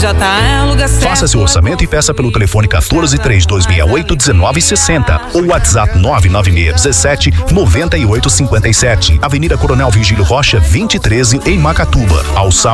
Faça seu orçamento e peça pelo telefone 14-3268-1960 ou WhatsApp 99617-9857. Avenida Coronel Virgílio Rocha, 2013, em Macatuba. Ao sábado